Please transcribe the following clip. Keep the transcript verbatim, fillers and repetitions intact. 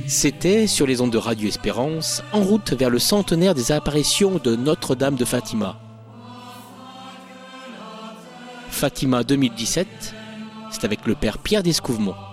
C'était sur les ondes de Radio Espérance, en route vers le centenaire des apparitions de Notre-Dame de Fatima. Fatima deux mille dix-sept, c'est avec le père Pierre Descouvemont.